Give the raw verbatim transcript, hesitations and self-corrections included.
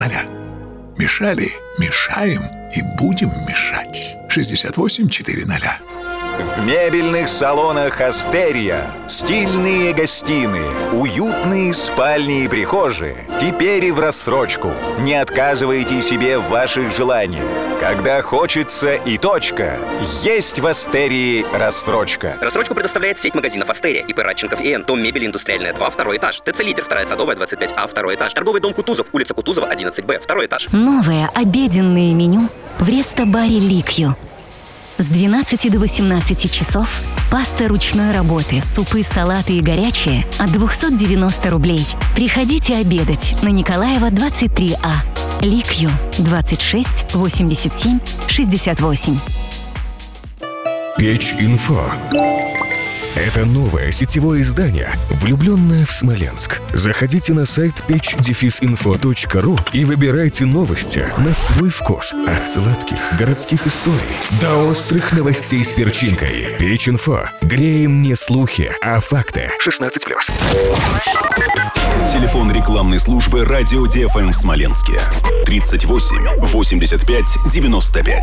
ноля. Мешали, мешаем и будем мешать. шестьдесят восемь четыреста. В мебельных салонах «Астерия» стильные гостиные, уютные спальни и прихожие теперь и в рассрочку. Не отказывайте себе в ваших желаниях. Когда хочется и точка, есть в «Астерии» рассрочка. Рассрочку предоставляет сеть магазинов «Астерия», ИП Радченков и Н, дом мебели индустриальная два, второй этаж. ТЦ «Лидер», вторая Садовая, двадцать пять А, второй этаж. Торговый дом Кутузов, улица Кутузова, одиннадцать Б, второй этаж. Новое обеденное меню в рестобаре «Ликью». С двенадцати до восемнадцати часов паста ручной работы, супы, салаты и горячие от двести девяносто рублей. Приходите обедать на Николаева, двадцать три А. Ликью, двадцать шесть восемьдесят семь шестьдесят восемь. Печь.Инфо. Это новое сетевое издание, влюбленное в Смоленск. Заходите на сайт печь инфо точка ру и выбирайте новости на свой вкус. От сладких городских историй до острых новостей с перчинкой. Печь.Инфо. Греем не слухи, а факты. шестнадцать плюс. Телефон рекламной службы «Радио ди эф эм» в Смоленске. тридцать восемь восемьдесят пять девяносто пять.